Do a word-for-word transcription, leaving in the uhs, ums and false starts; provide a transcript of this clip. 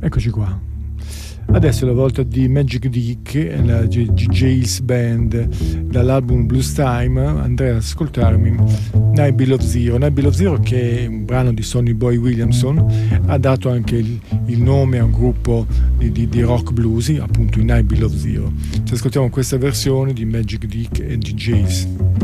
Eccoci qua. Adesso è la volta di Magic Dick, la G J's Band, dall'album Blues Time. Andrei ad ascoltarmi Night Below Zero. Night Below Zero, che è un brano di Sonny Boy Williamson, ha dato anche il, il nome a un gruppo di, di, di rock bluesy, appunto i Night Below Zero. Ci ascoltiamo questa versione di Magic Dick e G J's.